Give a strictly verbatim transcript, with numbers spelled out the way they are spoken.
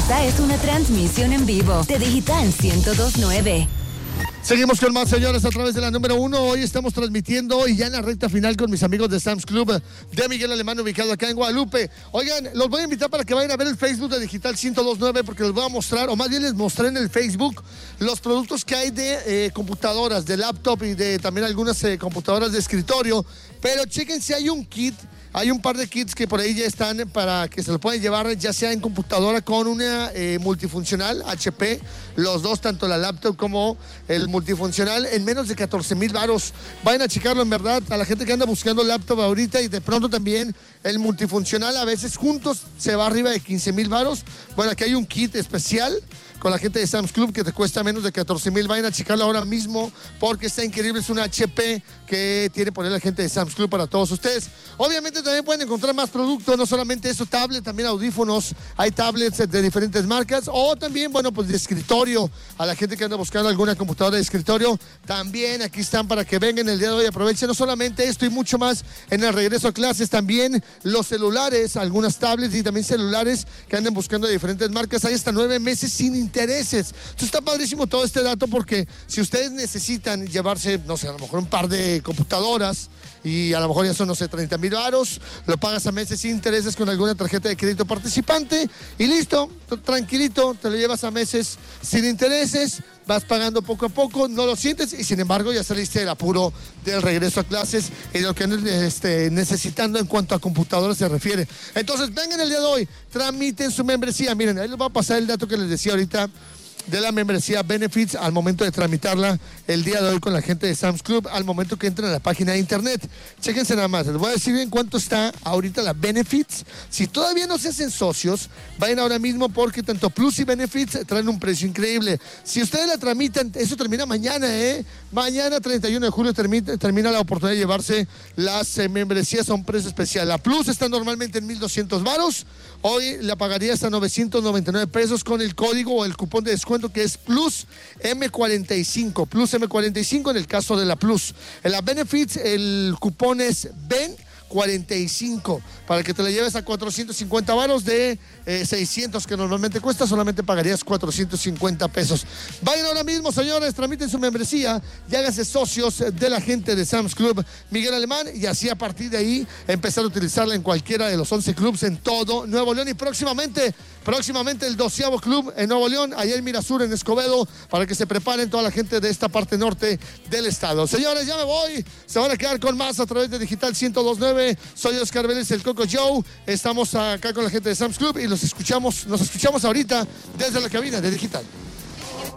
Esta es una transmisión en vivo de Digital ciento dos punto nueve. Seguimos con más, señores, a través de la número uno. Hoy estamos transmitiendo y ya en la recta final con mis amigos de Sam's Club de Miguel Alemán, ubicado acá en Guadalupe. Oigan, los voy a invitar para que vayan a ver el Facebook de Digital ciento dos punto nueve porque les voy a mostrar, o más bien les mostré en el Facebook, los productos que hay de eh, computadoras, de laptop y de también algunas eh, computadoras de escritorio. Pero chequen si hay un kit. Hay un par de kits que por ahí ya están para que se lo puedan llevar, ya sea en computadora con una eh, multifuncional H P, los dos, tanto la laptop como el multifuncional, en menos de catorce mil varos. Vayan a checarlo, en verdad, a la gente que anda buscando laptop ahorita, y de pronto también el multifuncional, a veces juntos se va arriba de quince mil varos. Bueno, aquí hay un kit especial con la gente de Sam's Club que te cuesta menos de catorce mil. Vayan a checarlo ahora mismo porque está increíble. Es una H P que tiene por ahí la gente de Sam's Club para todos ustedes. Obviamente también pueden encontrar más productos, no solamente eso, tablet, también audífonos. Hay tablets de diferentes marcas, o también, bueno, pues de escritorio. A la gente que anda buscando alguna computadora de escritorio, también aquí están para que vengan el día de hoy. Aprovechen no solamente esto y mucho más en el regreso a clases, también los celulares, algunas tablets y también celulares que anden buscando de diferentes marcas. Hay hasta nueve meses sin intereses. Entonces está padrísimo todo este dato, porque si ustedes necesitan llevarse, no sé, a lo mejor un par de computadoras y a lo mejor ya son, no sé, treinta mil varos, lo pagas a meses sin intereses con alguna tarjeta de crédito participante y listo, tranquilito, te lo llevas a meses sin intereses, vas pagando poco a poco, no lo sientes y sin embargo ya saliste del apuro del regreso a clases y de lo que andes este, necesitando en cuanto a computadoras se refiere. Entonces vengan el día de hoy, tramiten su membresía. Miren, ahí les va a pasar el dato que les decía ahorita de la membresía Benefits al momento de tramitarla el día de hoy con la gente de Sam's Club, al momento que entren a la página de internet. Chéquense nada más, les voy a decir en cuánto está ahorita la Benefits. Si todavía no se hacen socios, vayan ahora mismo porque tanto Plus y Benefits traen un precio increíble. Si ustedes la tramitan, eso termina mañana, ¿eh? Mañana, treinta y uno de julio, termina, termina la oportunidad de llevarse las eh, membresías a un precio especial. La Plus está normalmente en mil doscientos varos. Hoy la pagaría hasta novecientos noventa y nueve pesos con el código o el cupón de descuento que es Plus M cuarenta y cinco. Plus M cuarenta y cinco en el caso de la Plus. En la Benefits el cupón es Ben cuarenta y cinco para que te la lleves a cuatrocientos cincuenta varos de eh, seiscientos que normalmente cuesta, solamente pagarías cuatrocientos cincuenta pesos. Vayan ahora mismo, señores, tramiten su membresía y háganse socios de la gente de Sam's Club Miguel Alemán, y así a partir de ahí empezar a utilizarla en cualquiera de los once clubs en todo Nuevo León, y próximamente próximamente el doceavo club en Nuevo León, allá en Mirasur, en Escobedo, para que se preparen toda la gente de esta parte norte del estado. Señores, ya me voy, se van a quedar con más a través de Digital ciento dos punto nueve. Soy Oscar Vélez, el Coco Joe. Estamos acá con la gente de Sam's Club y los escuchamos, nos escuchamos ahorita desde la cabina de Digital.